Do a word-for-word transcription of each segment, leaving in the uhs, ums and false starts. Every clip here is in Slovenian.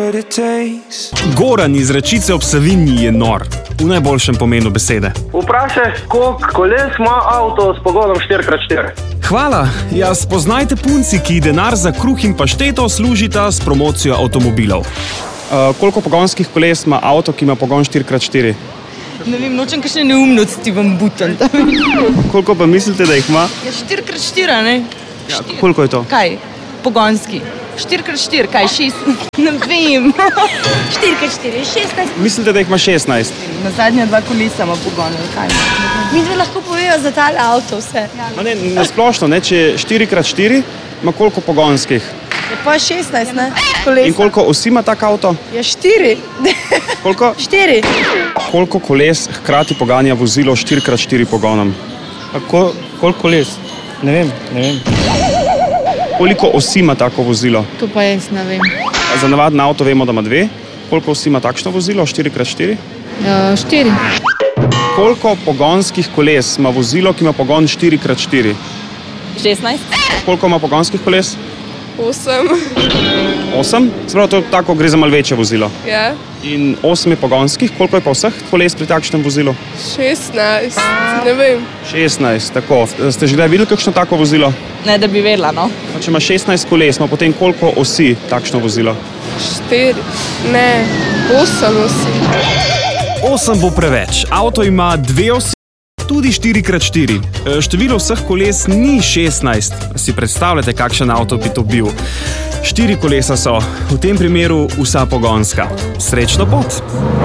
Goran iz Rečice ob Savinji je nor, v najboljšem pomenu besede. Vprašaj, koliko koles ima avto s pogonom štiri krat štiri? Hvala, jaz poznajte punci, ki denar za kruh in pašteto služita s promocijo avtomobilov. Uh, koliko pogonskih koles ima avto, ki ima pogon štiri krat štiri? Ne vem, nočem kakšne neumnosti vam butam. Koliko pa mislite, da jih ima? Ja, štiri krat štiri, ne? Ja, koliko je to? Kaj? Pogonski. štiri krat štiri, kaj? šest? Ne vem. štiri krat štiri, šestnajst. Mislite, da jih ima šestnajst? Na zadnja dva kolesa ima pogon, kaj? Mi dve lahko povejo za tale avto vse. A ne, na splošno, ne, če je štiri krat štiri, ima koliko pogonskih? Je pa šestnajst, ne? Kolesa. In koliko osi ima tak avto? Je štiri. Koliko? Štiri. Koliko koles hkrati poganja vozilo štiri krat štiri pogonom? A ko, koliko koles? Ne vem, ne vem. Koliko osi ima tako vozilo? To pa jaz ne vem. A za navaden avto vemo, da ima dve. Koliko osi ima takšno vozilo? štiri krat štiri? Uh, štiri. Koliko pogonskih koles ima vozilo, ki ima pogon štiri krat štiri? šestnajst. Koliko ima pogonskih koles? Osem. Osem? Spravo, to je tako, gre za malo večje vozilo. Ja. In osem je pogonskih, koliko je pa vseh koles pri takšnem vozilu? šestnajst, ne vem. šestnajst, tako. Ste že kdaj videli kakšno tako vozilo? Ne, da bi vedela, no. Če ima šestnajst koles, ima potem koliko osi takšno vozilo? Štiri, ne, osem osi. Osem bo preveč, avto ima dve osi, tudi štiri krat štiri. Število vseh koles ni šestnajst. Si predstavljate, kakšen avto bi to bil. Štiri kolesa so, v tem primeru vsa pogonska. Srečno pot!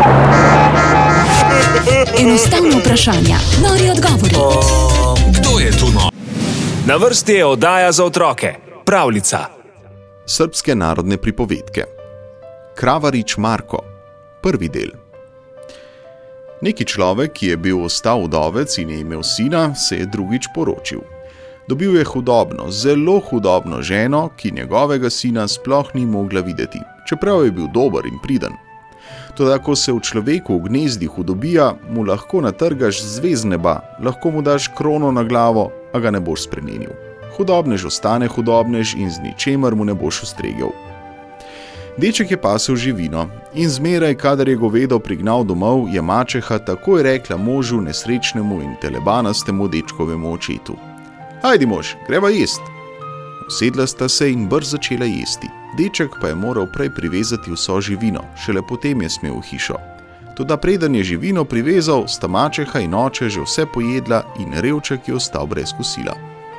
Enostavno vprašanja, nori odgovori. O, kdo je tu no? Na vrsti je oddaja za otroke. Pravljica. Srbske narodne pripovedke. Kravarič Marko. Prvi del. Neki človek, ki je bil ostal vdovec in je imel sina, se je drugič poročil. Dobil je hudobno, zelo hudobno ženo, ki njegovega sina sploh ni mogla videti, čeprav je bil dober in priden. Toda, ko se v človeku v gnezdi hudobija, mu lahko natrgaš zvez neba, lahko mu daš krono na glavo, a ga ne boš spremenil. Hudobnež ostane hudobnež in z ničemer mu ne boš ustregel. Deček je pasel živino in zmeraj, kadar je govedo prignal domov, je mačeha takoj rekla možu nesrečnemu in telebanastemu dečkovemu očetu. Hajdi mož, greva jest. Usedla sta se in brz začela jesti. Deček pa je moral prej privezati vso živino, šele potem je smel v hišo. Toda preden je živino privezal, sta mačeha in oče že vse pojedla in revček je ostal brez kosila.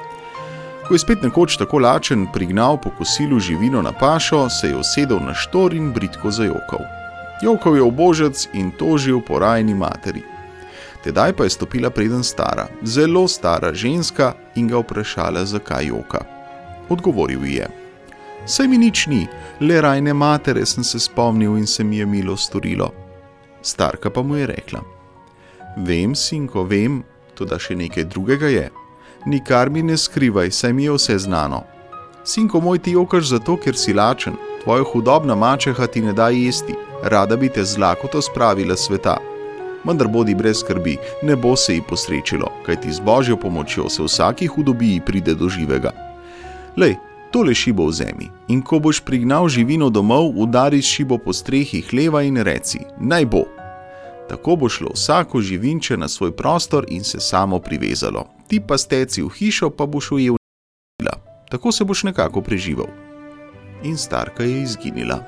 Ko je spet nekoč tako lačen prignal po kosilu živino na pašo, se je usedel na štor in bridko zajokal. Jokal je ubožec in tožil po rajni materi. Tedaj pa je stopila preden stara, zelo stara ženska in ga vprašala, zakaj joka. Odgovoril je: saj mi nič ni, le rajne matere sem se spomnil in se mi je milo storilo. Starka pa mu je rekla: vem, sinko, vem, toda še nekaj drugega je. Nikar mi ne skrivaj, saj mi je vse znano. Sinko moj, ti jokaš zato, ker si lačen, tvoja hudobna mačeha ti ne da jesti, rada bi te z lakoto spravila sveta. Vendar bodi brez skrbi, ne bo se ji posrečilo, kajti z Božjo pomočjo se vsaki hudobiji pride do živega. Lej, tole šibo vzemi in ko boš prignal živino domov, udari šibo po strehi hleva in reci: naj bo. Tako bo šlo vsako živinče na svoj prostor in se samo privezalo. Ti pa steci v hišo, pa boš ujel živila. Tako se boš nekako preživel. In starka je izginila.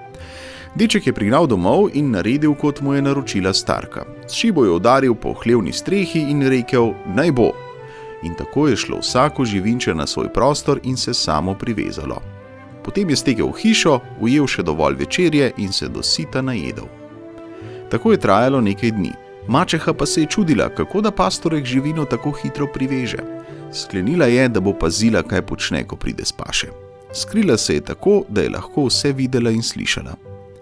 Deček je prignal domov in naredil, kot mu je naročila starka. S šibo je udaril po hlevni strehi in rekel: naj bo. In tako je šlo vsako živinče na svoj prostor in se samo privezalo. Potem je stekel v hišo, ujel še dovolj večerje in se do sita najedel. Tako je trajalo nekaj dni. Mačeha pa se je čudila, kako da pastorek živino tako hitro priveže. Sklenila je, da bo pazila, kaj počne, ko pride s paše. Skrila se je tako, da je lahko vse videla in slišala.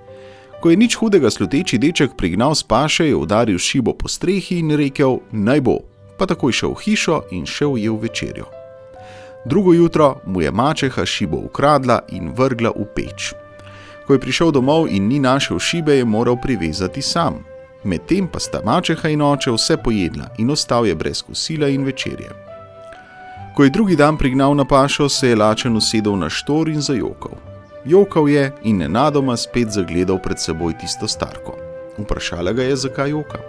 Ko je nič hudega sluteči deček prignal s paše, je udaril šibo po strehi in rekel: naj bo, pa takoj šel v hišo in še ujel večerjo. Drugo jutro mu je mačeha šibo ukradla in vrgla v peč. Ko je prišel domov in ni našel šibe, je moral privezati sam. Medtem pa sta mačeha in oče vse pojedla in ostal je brez kosila in večerje. Ko je drugi dan prignal na pašo, se je lačen usedel na štor in zajokal. Jokal je in nenadoma spet zagledal pred seboj tisto starko. Vprašala ga je, zakaj joka.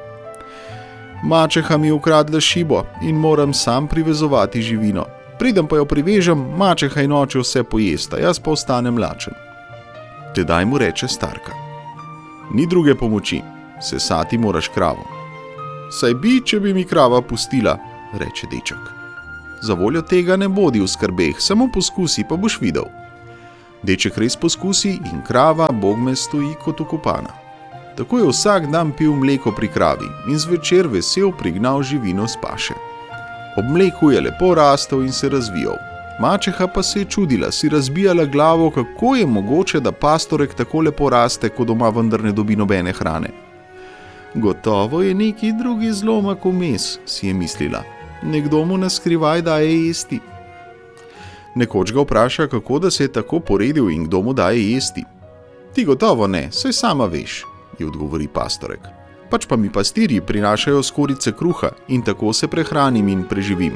Mačeha mi je ukradla šibo in moram sam privezovati živino. Preden pa jo privežem, mačeha in oče vse pojesta, jaz pa ostanem lačen. Tedaj mu reče starka. Ni druge pomoči, sesati moraš kravo. Saj bi, če bi mi krava pustila, reče deček. Za voljo tega ne bodi v skrbeh, samo poskusi, pa boš videl. Deček res poskusi in krava bogme stoji kot ukopana. Tako je vsak dan pil mleko pri kravi in zvečer vesel prignal živino s paše. Ob mleku je lepo rastel in se razvijal. Mačeha pa se je čudila, si razbijala glavo, kako je mogoče, da pastorek tako lepo raste, ko doma vendar ne dobi nobene hrane. Gotovo je neki drugi zlomak vmes, si je mislila. Nekdo mu naskrivaj daje jesti. Nekoč ga vpraša, kako da se je tako poredil in kdo mu daje jesti. Ti gotovo ne, saj sama veš, ji odgovori pastorek. Pač pa mi pastirji prinašajo skorice kruha in tako se prehranim in preživim.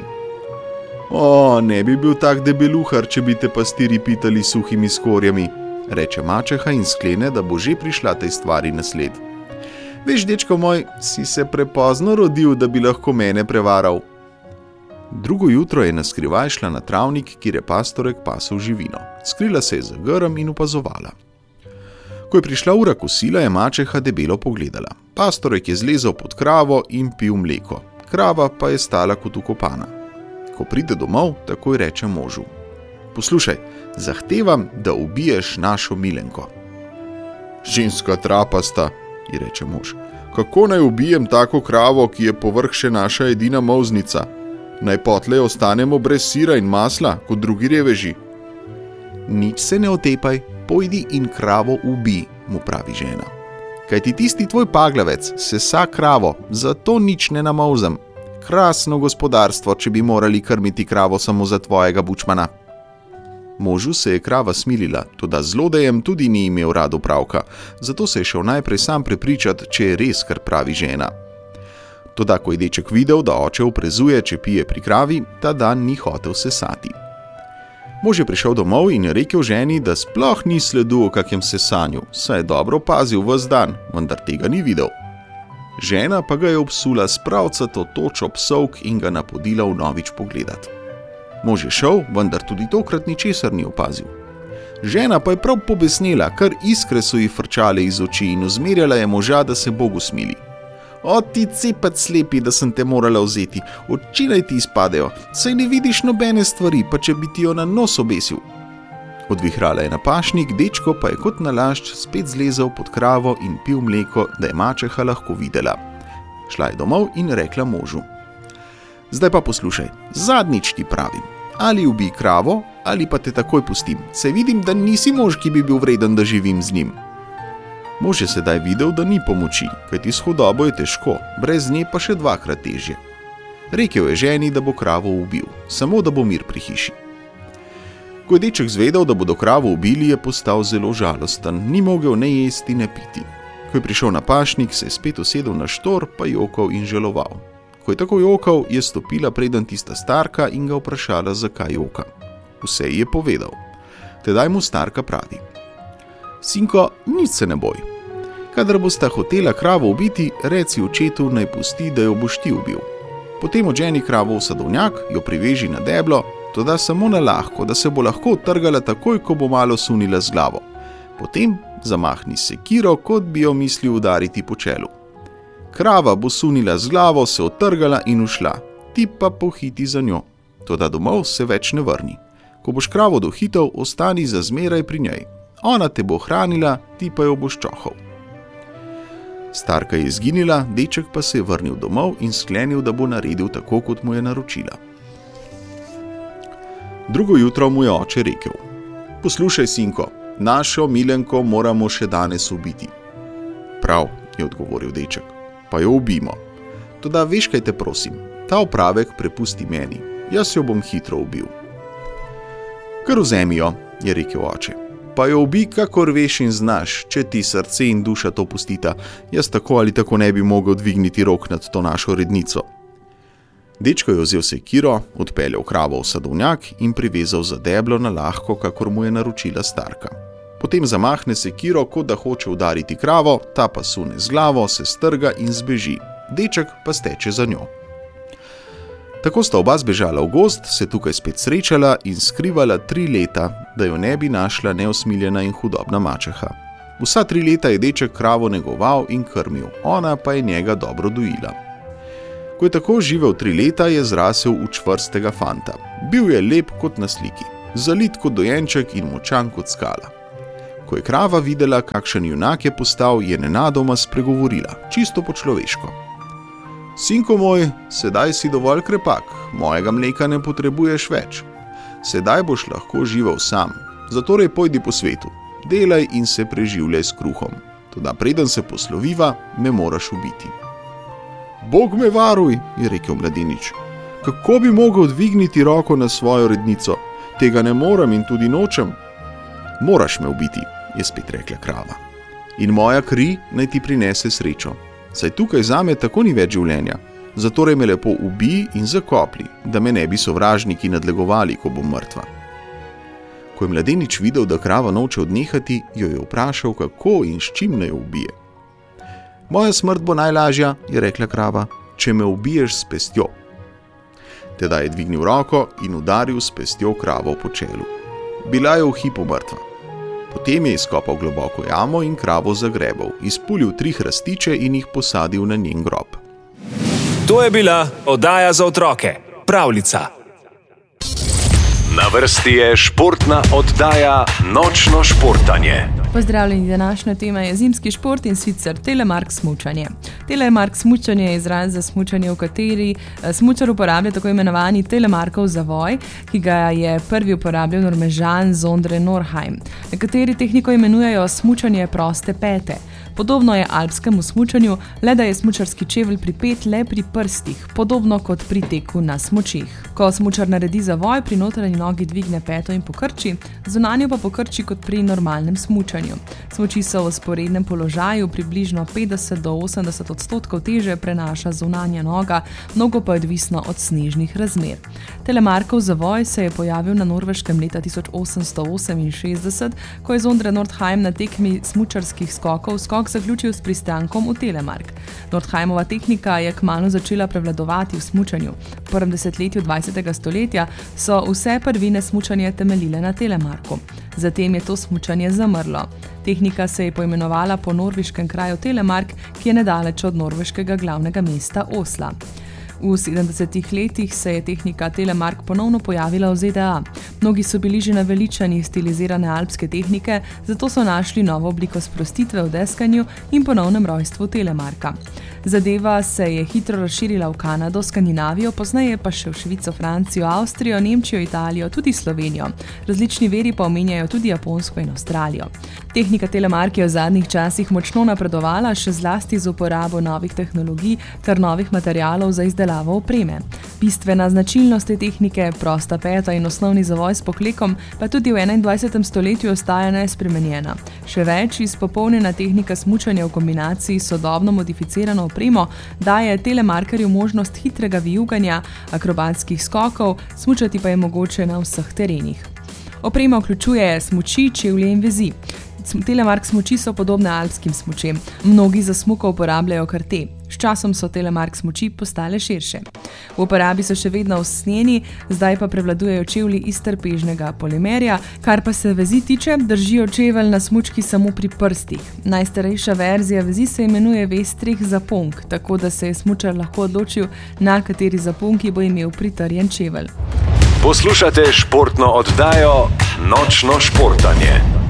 O, ne bi bil tak debeluhar, če bi te pastirji pitali suhimi skorjami, reče mačeha in sklene, da bo že prišla tej stvari na sled. Veš, dečko moj, si se prepozno rodil, da bi lahko mene prevaral. Drugo jutro je naskrivaj šla na travnik, kjer je pastorek pasel živino. Skrila se je za grm in opazovala. Ko je prišla ura kosila, je mačeha debelo pogledala. Pastorek je zlezel pod kravo in pil mleko. Krava pa je stala kot ukopana. Ko pride domov, takoj reče možu. Poslušaj, zahtevam, da ubiješ našo Milenko. Ženska trapasta, ji reče mož. Kako naj ubijem tako kravo, ki je povrh še naša edina molznica? Naj potlej ostanemo brez sira in masla, kot drugi reveži. Nič se ne otepaj, pojdi in kravo ubij, mu pravi žena. Kajti tisti tvoj paglavec sesa kravo, zato nič ne namolzem. Krasno gospodarstvo, če bi morali krmiti kravo samo za tvojega bučmana. Možu se je krava smilila, toda zlodejem tudi ni imel rad opravka, zato se je šel najprej sam prepričat, če je res, kar pravi žena. Toda, ko je deček videl, da oče oprezuje, če pije pri kravi, ta dan ni hotel sesati. Mož je prišel domov in je rekel ženi, da sploh ni sledu o kakem sesanju, saj je dobro pazil ves dan, vendar tega ni videl. Žena pa ga je obsula s pravcato točo psovk in ga napodila vnovič pogledat. Mož je šel, vendar tudi tokrat ničesar ni opazil. Žena pa je prav pobesnela, kar iskre so ji frčale iz oči in uzmerjala je moža, da se Bogu smili. O, ti cepet slepi, da sem te morala vzeti, oči naj ti izpadejo, saj ne vidiš nobene stvari, pa če bi ti jo na nos obesil. Odvihrala je na pašnik, dečko pa je kot nalašč spet zlezel pod kravo in pil mleko, da je mačeha lahko videla. Šla je domov in rekla možu. Zdaj pa poslušaj, zadnjič ti pravim, ali ubij kravo, ali pa te takoj pustim, saj vidim, da nisi mož, ki bi bil vreden, da živim z njim. Mož je sedaj videl, da ni pomoči, kajti s hudobo je težko, brez nje pa še dvakrat težje. Rekel je ženi, da bo kravo ubil, samo da bo mir pri hiši. Ko je deček zvedel, da bodo kravo ubili, je postal zelo žalosten, ni mogel ne jesti, ne piti. Ko je prišel na pašnik, se je spet usedel na štor, pa jokal in žaloval. Ko je tako jokal, je stopila preden tista starka in ga vprašala, zakaj joka. Vse ji je povedal. Tedaj mu starka pravi. Sinko, nič se ne boj. Kadar bosta hotela kravo ubiti, reci očetu, naj pusti, da jo boš ti ubil. Potem odženi kravo v sadovnjak, jo priveži na deblo, toda samo na lahko, da se bo lahko odtrgala takoj, ko bo malo sunila z glavo. Potem zamahni sekiro, kot bi jo mislil udariti po čelu. Krava bo sunila z glavo, se odtrgala in ušla, ti pa pohiti za njo. Toda domov se več ne vrni. Ko boš kravo dohitel, ostani za zmeraj pri njej. Ona te bo hranila, ti pa jo boš čohal. Starka je izginila, deček pa se je vrnil domov in sklenil, da bo naredil tako, kot mu je naročila. Drugo jutro mu je oče rekel. Poslušaj, sinko, našo Milenko moramo še danes ubiti. Prav, je odgovoril deček, pa jo ubimo. Toda veš, kaj te prosim, ta opravek prepusti meni, jaz jo bom hitro ubil. Kar vzemi jo, je rekel oče. Pa jo ubi, kakor veš in znaš, če ti srce in duša to pustita, jaz tako ali tako ne bi mogel dvigniti rok nad to našo rednico. Dečko je vzel sekiro, odpeljal kravo v sadovnjak in privezal za deblo na lahko, kakor mu je naročila starka. Potem zamahne sekiro, kot da hoče udariti kravo, ta pa sune z glavo, se strga in zbeži. Deček pa steče za njo. Tako sta oba zbežala v gozd, se tukaj spet srečala in skrivala tri leta, da jo ne bi našla neusmiljena in hudobna mačeha. Vsa tri leta je deček kravo negoval in krmil, ona pa je njega dobro dojila. Ko je tako živel tri leta, je zrasel v čvrstega fanta. Bil je lep kot na sliki, zalit kot dojenček in močan kot skala. Ko je krava videla, kakšen junak je postal, je nenadoma spregovorila, čisto po človeško. Sinko moj, sedaj si dovolj krepak, mojega mleka ne potrebuješ več. Sedaj boš lahko živel sam, zatorej pojdi po svetu, delaj in se preživljaj s kruhom. Toda preden se posloviva, me moraš ubiti. Bog me varuj, je rekel mladenič. Kako bi mogel dvigniti roko na svojo rednico? Tega ne morem in tudi nočem. Moraš me ubiti, je spet rekla krava. In moja kri naj ti prinese srečo. Saj tukaj zame tako ni več življenja. Zatorej me lepo ubij in zakopli, da me ne bi sovražniki nadlegovali, ko bom mrtva. Ko je mladenič videl, da krava noče odnehati, jo je vprašal, kako in s čim naj jo ubije. Moja smrt bo najlažja, je rekla krava, če me ubiješ s pestjo. Tedaj je dvignil roko in udaril s pestjo kravo po čelu. Bila je v hipu mrtva. Potem je izkopal globoko jamo in kravo zagrebal, izpulil tri hrastiče in jih posadil na njen grob. To je bila oddaja za otroke, Pravljica. Na vrsti je športna oddaja Nočno športanje. Pozdravljeni, današnja tema je zimski šport in sicer telemark smučanje. Telemark smučanje je izraz za smučanje, v kateri smučar uporablja tako imenovani telemarkov zavoj, ki ga je prvi uporabljal Norvežan Sondre Norheim. Nekateri tehniko imenujejo smučanje proste pete. Podobno je alpskemu smučanju, le da je smučarski čevelj pripet le pri prstih, podobno kot pri teku na smučih. Ko smučar naredi zavoj, pri notranji nogi dvigne peto in pokrči, zunanjo pa pokrči kot pri normalnem smučanju. Smuči so v vzporednem položaju, približno petdeset do osemdeset odstotkov teže prenaša zunanja noga, mnogo pa je odvisno od snežnih razmer. Telemarkov zavoj se je pojavil na Norveškem leta tisoč osemsto oseminšestdeset, ko je Sondre Norheim na tekmi smučarskih skokov skok zaključil s pristankom v telemark. Norheimova tehnika je kmalu začela prevladovati v smučanju. V prvem desetletju dvajsetega stoletja so vse prvine smučanja temeljile na telemarku. Zatem je to smučanje zamrlo. Tehnika se je poimenovala po norveškem kraju Telemark, ki je nedaleč od norveškega glavnega mesta Osla. V sedemdesetih letih se je tehnika telemark ponovno pojavila v Z D A. Mnogi so bili že naveličani stilizirane alpske tehnike, zato so našli novo obliko sprostitve v deskanju in ponovnem rojstvu telemarka. Zadeva se je hitro razširila v Kanado, Skandinavijo, pozneje pa še v Švico, Francijo, Avstrijo, Nemčijo, Italijo, tudi Slovenijo. Različni veri pa omenjajo tudi Japonsko in Avstralijo. Tehnika telemark je v zadnjih časih močno napredovala, še zlasti z uporabo novih tehnologij ter novih materialov za izdelavo opreme. Bistvena značilnost te tehnike, prosta peta in osnovni zavoj s poklekom, pa tudi v enaindvajsetem stoletju ostaja nespremenjena. Še več, izpopolnjena tehnika smučanja v kombinaciji s sodobno modificirano opremo daje telemarkerju možnost hitrega vijuganja, akrobatskih skokov, smučati pa je mogoče na vseh terenih. Oprema vključuje smuči, čevlje in vezi. Telemark smuči so podobne alpskim smučem. Mnogi za smuko uporabljajo kar te. S časom so telemark smuči postale širše. V uporabi so še vedno usnjeni, zdaj pa prevladujejo čevlji iz trpežnega polimerja, kar pa se vezi tiče, držijo čevelj na smučki samo pri prstih. Najstarejša verzija vezi se imenuje vez treh zaponk, tako da se je smučar lahko odločil, na kateri zaponki bo imel pritrjen čevelj. Poslušate športno oddajo Nočno športanje.